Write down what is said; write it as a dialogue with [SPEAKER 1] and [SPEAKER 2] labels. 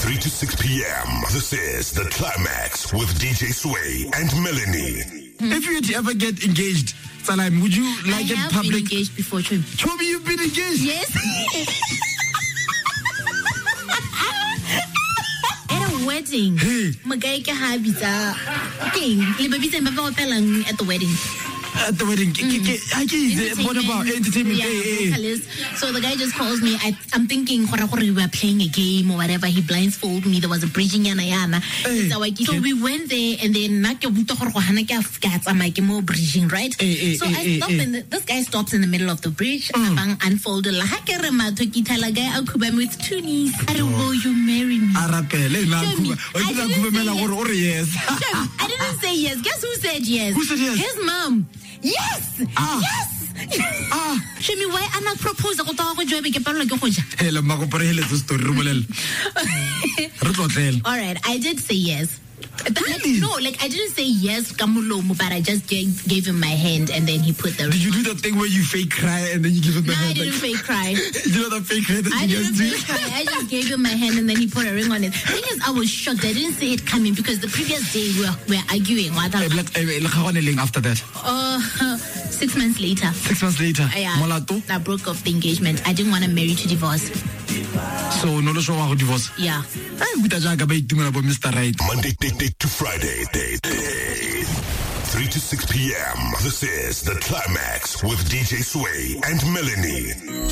[SPEAKER 1] 3 to 6 p.m. This is The Climax with DJ Sway and Melanie.
[SPEAKER 2] If you would ever get engaged, Salam, would you like it public?
[SPEAKER 3] I have been engaged before, Chobi.
[SPEAKER 2] Chobi, you've been engaged?
[SPEAKER 3] Yes. At a wedding.
[SPEAKER 2] Hey.
[SPEAKER 3] Magay ka habita. King, libabita mbaba wapelang at the wedding.
[SPEAKER 2] At the wedding. What about entertainment?
[SPEAKER 3] Yeah, so the guy just calls me. I'm thinking we were playing a game or whatever. He blindfolded me. There was a bridging yana. So we went there and then bridging, right? So I stopped and this guy stops in the middle of the bridge. Unfolded with two knees. Will you marry me? I didn't say yes. Guess who said yes?
[SPEAKER 2] Who said yes?
[SPEAKER 3] His mom. Yes! Yes! Show me why I'm not proposing. Alright, I did say yes.
[SPEAKER 2] Really?
[SPEAKER 3] No, I didn't say yes, Kamulomu, but I just gave him my hand and then he put the ring.
[SPEAKER 2] Did you do that thing where you fake cry and then you give him the hand?
[SPEAKER 3] No, I didn't fake cry.
[SPEAKER 2] You know that fake cry that
[SPEAKER 3] I
[SPEAKER 2] you
[SPEAKER 3] didn't
[SPEAKER 2] guys do?
[SPEAKER 3] fake cry. I just gave him my hand and then he put a ring on it. The thing is, I was shocked. I didn't see it coming because the previous day we were arguing.
[SPEAKER 2] After that?
[SPEAKER 3] 6 months later.
[SPEAKER 2] 6 months later?
[SPEAKER 3] Yeah.
[SPEAKER 2] Molato?
[SPEAKER 3] I broke off the engagement. I didn't want to marry to divorce.
[SPEAKER 2] So, no show how divorce?
[SPEAKER 3] Yeah.
[SPEAKER 2] Mr. Right.
[SPEAKER 1] Monday to Friday, 3 to 6 p.m. This is The Climax with DJ Sway and Melanie.